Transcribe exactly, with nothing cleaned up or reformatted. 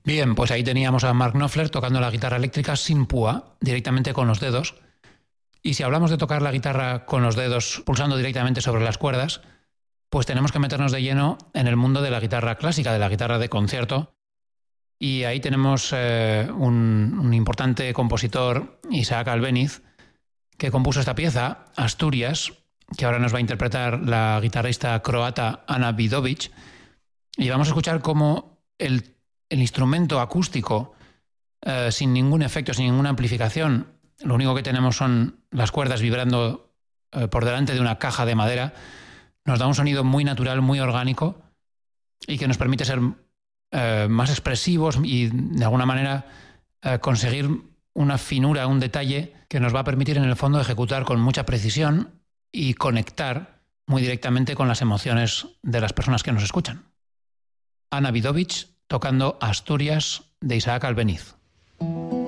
Bien, pues ahí teníamos a Mark Knopfler tocando la guitarra eléctrica sin púa, directamente con los dedos. Y si hablamos de tocar la guitarra con los dedos pulsando directamente sobre las cuerdas, pues tenemos que meternos de lleno en el mundo de la guitarra clásica, de la guitarra de concierto. Y ahí tenemos eh, un, un importante compositor, Isaac Albéniz, que compuso esta pieza, Asturias, que ahora nos va a interpretar la guitarrista croata Ana Vidovic. Y vamos a escuchar cómo el, el instrumento acústico, eh, sin ningún efecto, sin ninguna amplificación, lo único que tenemos son las cuerdas vibrando eh, por delante de una caja de madera, nos da un sonido muy natural, muy orgánico y que nos permite ser eh, más expresivos y de alguna manera eh, conseguir una finura, un detalle que nos va a permitir en el fondo ejecutar con mucha precisión y conectar muy directamente con las emociones de las personas que nos escuchan. Ana Vidovic tocando Asturias de Isaac Albéniz.